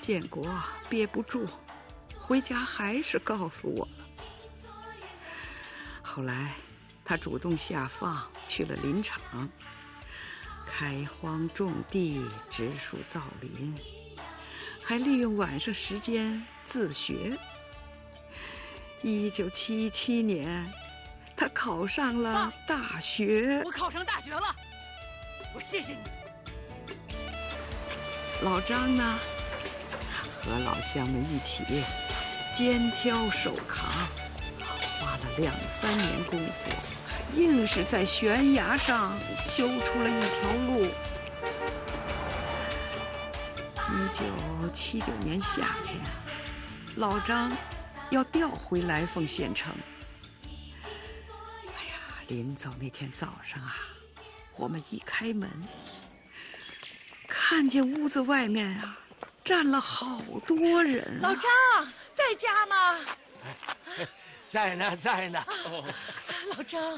建国憋不住，回家还是告诉我了。后来他主动下放去了林场，开荒种地，植树造林，还利用晚上时间自学。1977年，他考上了大学。 我考上大学了，我谢谢你。 老张呢，和老乡们一起肩挑手扛，花了2、3年功夫，硬是在悬崖上修出了一条路。1979年夏天，老张要调回来凤县城。哎呀，临走那天早上啊，我们一开门，看见屋子外面啊站了好多人。 老张在家吗？ 在呢，在呢。 老张，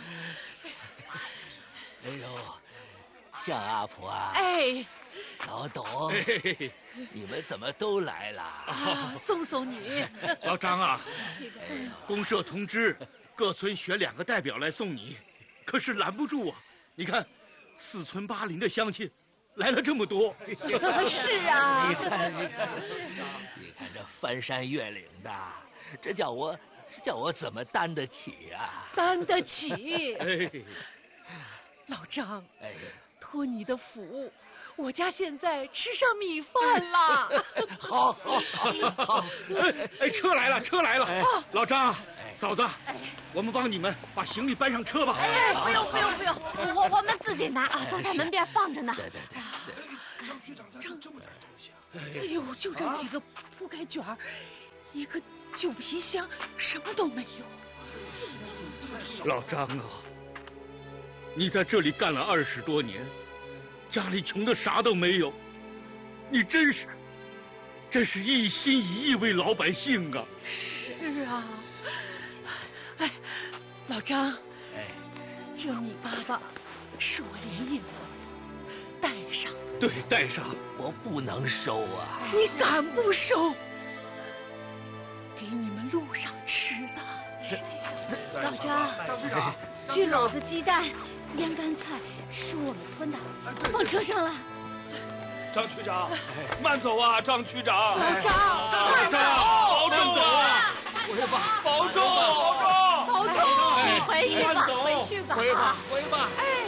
哎呦，向阿婆啊！ 哎， 老董，你们怎么都来了？ 送送你。 老张啊，公社通知各村选2个代表来送你，可是拦不住啊！你看，4村8邻的乡亲来了这么多。 是啊， 你看这翻山越岭的，这叫我怎么担得起啊？ 担得起。 哎， 老张， 哎， 托你的福，我家现在吃上米饭了。 好。 哎，车来了，车来了！老张，嫂子，我们帮你们把行李搬上车吧。 哎，不用，我们自己拿啊，都在门边放着呢。 对。 张局长咋这么点东西啊？ 哎呦，就这几个铺盖卷儿，一个旧皮箱，什么都没有。 老张啊，你在这里干了20多年，家里穷的啥都没有，你真是一心一意为老百姓啊！ 是啊，哎，老张， 哎， 这米粑粑是我连夜做的，带上。 对，带上。 我不能收啊！ 你敢不收？给你们路上吃的。 老张， 张局长， 这篓子鸡蛋、腌干菜是我们村的，放车上了。 张区长，慢走啊，张区长。 老张， 老张， 保重啊！ 保重， 保重，你回去吧，回去吧。 回吧。 哎。